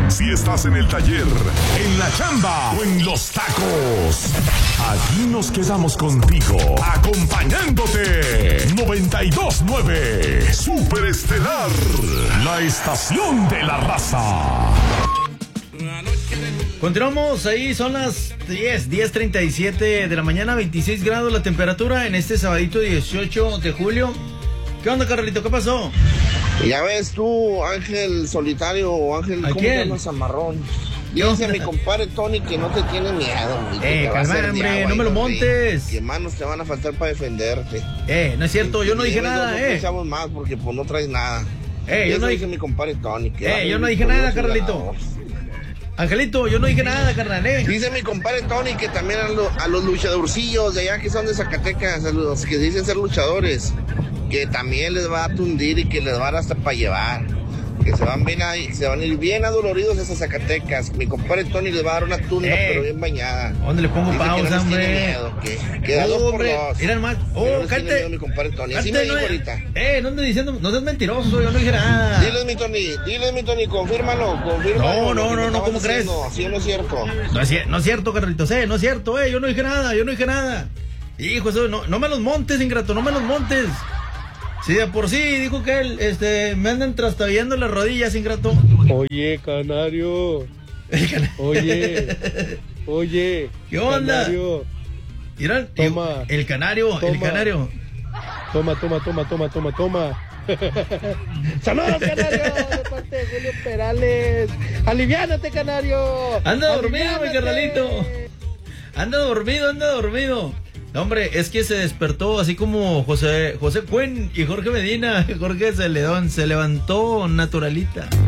Si estás en el taller, en la chamba o en los tacos, aquí nos quedamos contigo, acompañándote. 92.9 Super Estelar, la estación de la raza. Continuamos, ahí son las 10:37 de la mañana, 26 grados la temperatura en este sabadito 18 de julio. ¿Qué onda, Carlito? ¿Qué pasó? Ya ves tú, Ángel Solitario o Ángel, ¿cómo te llamas, Zamarrón? Dice a mi compadre Tony que no te tiene miedo. Calma, hombre, no me lo montes. Que manos te van a faltar para defenderte. No es cierto, yo no dije nada, No pensamos más porque pues no traes nada. Yo no dije mi compadre Tony. Yo no dije nada, Carlito. Angelito, yo no dije nada, carnal, Dice mi compadre Tony que también a los luchadorcillos de allá que son de Zacatecas, a los que dicen ser luchadores, que también les va a tundir y que les va a dar hasta para llevar. Que se van a ir bien adoloridos a Zacatecas. Mi compadre Tony les va a dar una tunda, pero bien bañada. ¿Dónde le pongo pausa, hombre? Queda 2-2. Mira más. Cállate. Mi compadre Tony. Así me dijo ahorita. No andes diciendo, no seas mentiroso, yo no dije nada. Diles, mi Tony, confírmalo. No, ¿cómo crees? ¿Sí o no es cierto? No es cierto, Carlitos, no es cierto, yo no dije nada. Hijo, eso, no me los montes, ingrato, no me los montes. Sí, de por sí, dijo que él, me andan trastabillando las rodillas, ingrato. Oye, Canario. Oye. ¿Qué onda? Canario. Mira, toma. El canario. Toma. ¡Saludos, Canario! De parte de Julio Perales. ¡Aliviánate, Canario! Anda dormido, mi carnalito. Anda dormido. No, hombre, es que se despertó así como José Cuen y Jorge Medina. Jorge Celedón se levantó naturalita.